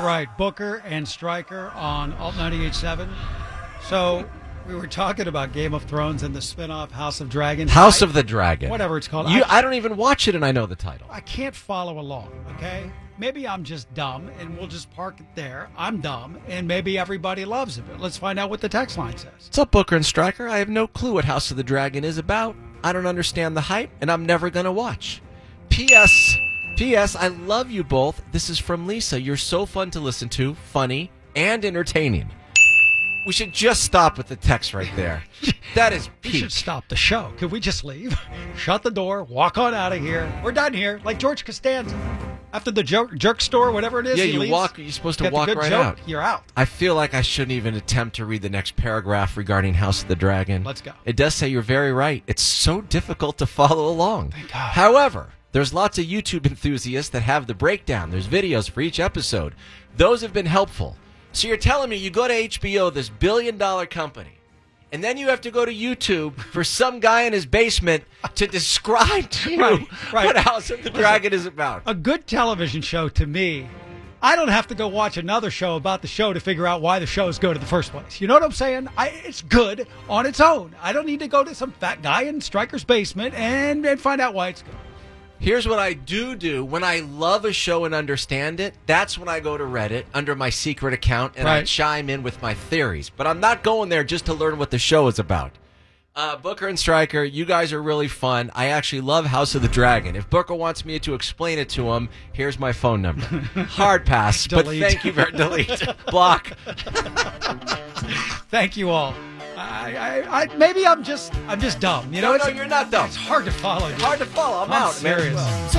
right. Booker and Stryker on Alt 98.7. So we were talking about Game of Thrones and the spinoff House of Dragon. House of the Dragon. Whatever it's called. I don't even watch it, and I know the title. I can't follow along, okay? Maybe I'm just dumb, and we'll just park it there. I'm dumb, and maybe everybody loves it. But let's find out what the text line says. What's up, Booker and Stryker? I have no clue what House of the Dragon is about. I don't understand the hype, and I'm never going to watch. P.S. I love you both. This is from Lisa. You're so fun to listen to, funny, and entertaining. We should just stop with the text right there. That is peak. We should stop the show. Could we just leave? Shut the door, walk on out of here. We're done here, like George Costanza. After the jerk store, whatever it is, Yeah, he leaves, you're supposed to get the walk good right joke, out. You're out. I feel like I shouldn't even attempt to read the next paragraph regarding House of the Dragon. Let's go. It does say you're very right. It's so difficult to follow along. Thank God. However, there's lots of YouTube enthusiasts that have the breakdown. There's videos for each episode. Those have been helpful. So you're telling me you go to HBO, this billion-dollar company, and then you have to go to YouTube for some guy in his basement to describe to you Right. what House of the Dragon is about. A good television show, to me, I don't have to go watch another show about the show to figure out why the show is good in the first place. You know what I'm saying? It's good on its own. I don't need to go to some fat guy in Stryker's basement and find out why it's good. Here's what I do. When I love a show and understand it, that's when I go to Reddit under my secret account and I Right. chime in with my theories. But I'm not going there just to learn what the show is about. Booker and Stryker, you guys are really fun. I actually love House of the Dragon. If Booker wants me to explain it to him, here's my phone number. Hard pass, but Delete. thank you very delete. Block. Thank you all. Maybe I'm just dumb. You know, No, you're not dumb. It's hard to follow. Hard to follow. I'm out, man. serious.